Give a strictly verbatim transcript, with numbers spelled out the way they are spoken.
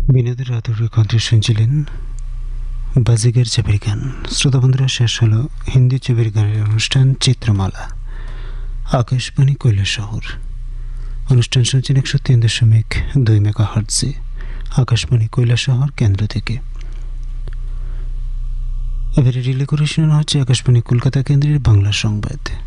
বিনোদের আদরের কণ্ঠে শুনছিলেন বাজিগার ছবির গান। শ্রোতা বন্ধুরা, শেষ হলো হিন্দি ছবির গানের অনুষ্ঠান চিত্রমালা, আকাশবাণী কৈলাসহর। অনুষ্ঠান শুনছেন একশো তিন দশমিক দুই মেগা হার্টজে আকাশবাণী কৈলাসহর কেন্দ্র থেকে। এবারে রিলে করে শোনানো হচ্ছে আকাশবাণী কলকাতা কেন্দ্রের বাংলা সংবাদ।